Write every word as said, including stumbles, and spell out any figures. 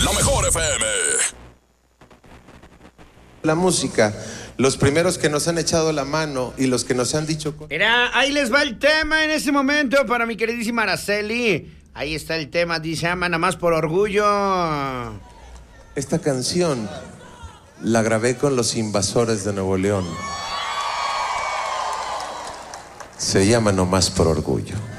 La Mejor F M. La música, los primeros que nos han echado la mano y los que nos han dicho... Mira, ahí les va el tema en este momento para mi queridísima Araceli. Ahí está el tema, dice, ama nada más por orgullo. Esta canción la grabé con los Invasores de Nuevo León. Se llama Nomás por Orgullo.